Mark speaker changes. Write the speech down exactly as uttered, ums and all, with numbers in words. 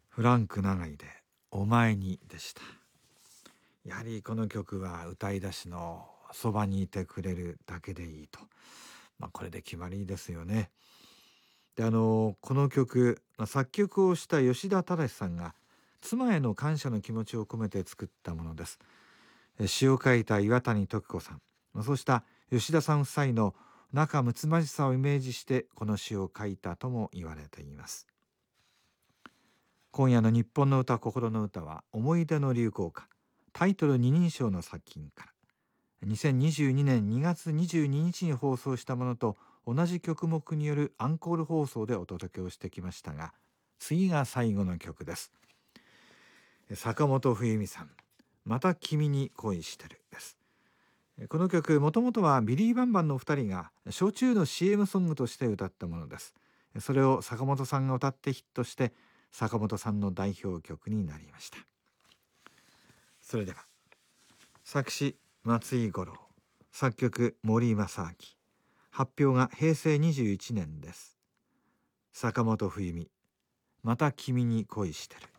Speaker 1: フランク長井でお前にでした。やはりこの曲は歌い出しのそばにいてくれるだけでいいと、まあ、これで決まりですよね。であのこの曲、まあ、作曲をした吉田忠さんが妻への感謝の気持ちを込めて作ったものです。え詩を書いた岩谷時子さん、まあ、そうした吉田さん夫妻の仲睦まじさをイメージしてこの詩を書いたとも言われています。今夜の日本の歌心の歌は思い出の流行歌、タイトル二人称の作品からにせんにじゅうにねんにがつにじゅうににちに放送したものと同じ曲目によるアンコール放送でお届けをしてきましたが、次が最後の曲です。坂本冬美さん、また君に恋してるです。この曲、もともとはビリー・バンバンのふたりが焼酎の シーエム ソングとして歌ったものです。それを坂本さんが歌ってヒットして坂本さんの代表曲になりました。それでは作詞松井五郎、作曲森正明、発表がへいせいにじゅういちねんです。坂本冬美、また君に恋してる。